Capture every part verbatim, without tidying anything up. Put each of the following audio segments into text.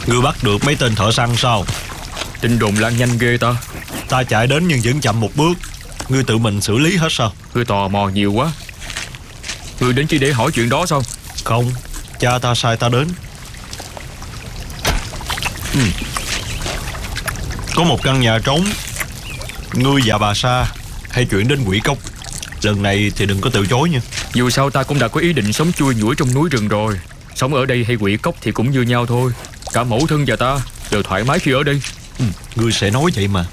Ngươi bắt được mấy tên thợ săn sao? Tin đồn lan nhanh ghê ta. Ta chạy đến nhưng vẫn chậm một bước. Ngươi tự mình xử lý hết sao? Ngươi tò mò nhiều quá. Ngươi đến chỉ để hỏi chuyện đó sao? Không, cha ta sai ta đến. ừ. Có một căn nhà trống. Ngươi và bà Sa hay chuyển đến Quỷ Cốc. Lần này thì đừng có từ chối nha. Dù sao ta cũng đã có ý định sống chui nhủi trong núi rừng rồi. Sống ở đây hay Quỷ Cốc thì cũng như nhau thôi. Cả mẫu thân và ta đều thoải mái khi ở đây. ừ. Ngươi sẽ nói vậy mà.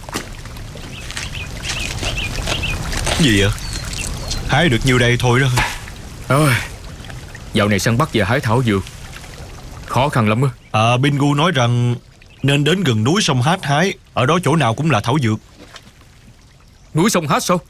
Gì vậy? Hái được nhiêu đây thôi đó. Ôi, dạo này săn bắt và hái thảo dược khó khăn lắm á. À, Bingu nói rằng nên đến gần núi sông Hát hái. Ở đó chỗ nào cũng là thảo dược. Núi sông Hát sao?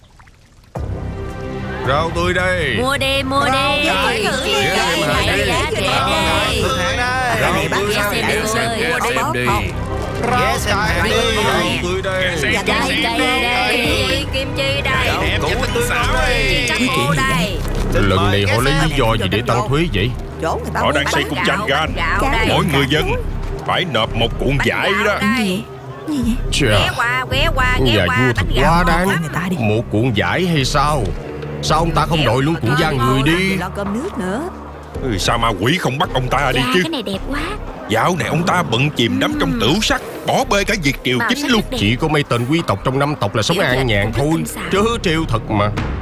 Rau tươi đây. Mua đi, mua đi. Rau tươi thử đi. Giá rẻ đi. Rau Này bác tươi ghé xem đi, Ghé xem đi. Ghé xem hàng đi. Rau tươi đây. Dạ đây, đây, đây. Kim chi đây. Củ tươi ngon đây. Trắng ngô đây. Lần này họ lấy lý do gì để tăng thuế vậy? Họ đang xây cung chanh gan. Mỗi người dân phải nộp một cuộn vải đó. Chà, Ghé qua, ghé qua, ghé nhà qua. vua thật bánh gạo quá ngon đáng. Một cuộn vải hay sao? Sao ông ta không đội luôn cuộn da người đi? Ừ, sao ma quỷ không bắt ông ta đi Dạ, chứ? cái này đẹp quá. Dạo này ông ta bận chìm đắm trong tửu sắc, bỏ bê cả việc triều Màu chính sắc luôn. đẹp. Chỉ có mấy tên quý tộc trong năm tộc là sống Dạ, dạ, an nhàn cũng rất thôi. tinh xảo. Trớ trêu thật mà.